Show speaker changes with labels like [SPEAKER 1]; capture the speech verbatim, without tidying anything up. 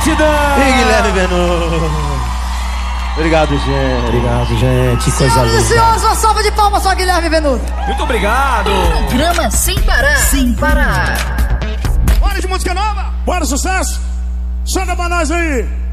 [SPEAKER 1] Gratidão!
[SPEAKER 2] E Guilherme Benuto. Obrigado, gente.
[SPEAKER 3] Obrigado, gente. Que coisa
[SPEAKER 4] Senhoras e
[SPEAKER 3] linda.
[SPEAKER 4] senhores, uma salva de palmas só Guilherme Benuto.
[SPEAKER 1] Muito obrigado!
[SPEAKER 5] Programa sem parar. Sem parar.
[SPEAKER 6] Bora de música nova? Bora, sucesso? Chega pra nós aí.